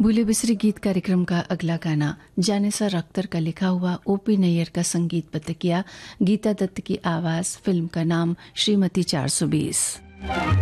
भूले बिसरे गीत कार्यक्रम का अगला गाना जानेसर अख्तर का लिखा हुआ ओपी नैयर का संगीतबद्ध किया, गीता दत्त की आवाज, फिल्म का नाम श्रीमती 420।